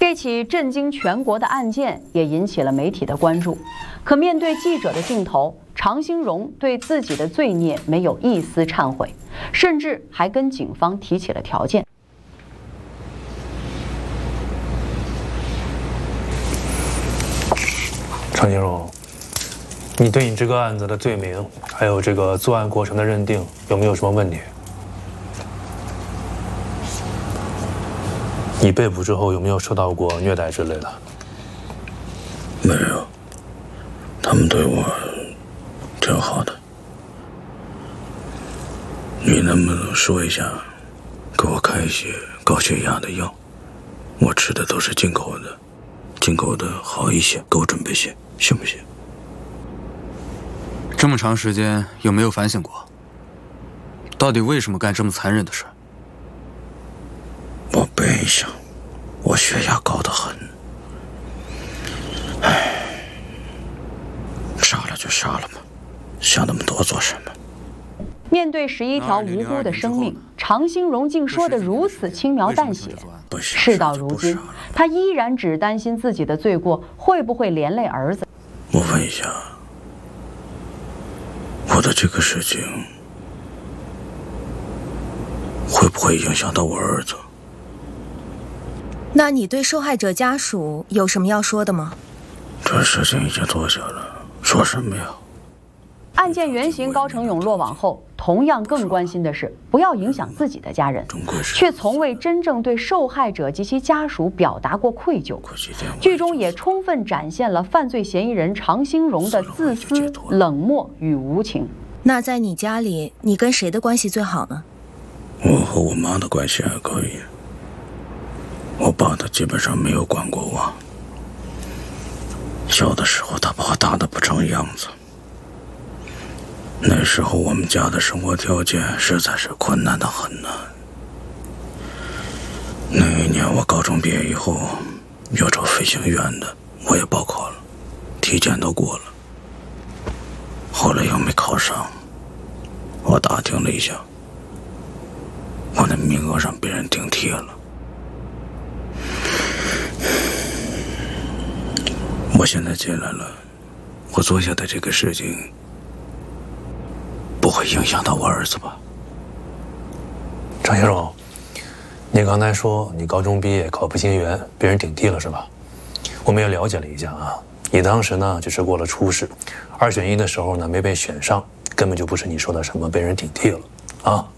这起震惊全国的案件也引起了媒体的关注。可面对记者的镜头，常兴荣对自己的罪孽没有一丝忏悔，甚至还跟警方提起了条件。 常兴荣，你对你这个案子的罪名，还有这个作案过程的认定，有没有什么问题？ 你被捕之后有没有受到过虐待之类的？ 没有，他们对我挺好的。你能不能说一下，给我开一些高血压的药？我吃的都是进口的，进口的好一些，给我准备些，行不行？ 这么长时间有没有反省过？到底为什么干这么残忍的事？ 我背上，我血压高得很。唉，杀了就杀了吧，想那么多做什么？ 面对11条无辜的生命，常兴荣竟说得如此轻描淡写。事到如今，他依然只担心自己的罪过会不会连累儿子。 我问一下，我的这个事情会不会影响到我儿子？ 那你对受害者家属有什么要说的吗？ 这事情已经做下了，说什么呀？ 案件原型高成勇落网后，同样更关心的是不要影响自己的家人，却从未真正对受害者及其家属表达过愧疚。剧中也充分展现了犯罪嫌疑人常兴荣的自私、冷漠与无情。 那在你家里，你跟谁的关系最好呢？ 我和我妈的关系还可以。 我爸他基本上没有管过我。小的时候，他把我打得不成样子。那时候我们家的生活条件实在是困难得很呢。那一年我高中毕业以后，要找飞行员的，我也报考了，体检都过了。后来又没考上。我打听了一下，我的名额让别人顶替了。 我现在进来了，我做下的这个事情不会影响到我儿子吧？ 常兴荣，你刚才说你高中毕业考飞行员，别人顶替了是吧？我们也了解了一下啊，你当时呢只是过了初试，2选1的时候呢没被选上，根本就不是你说的什么被人顶替了啊。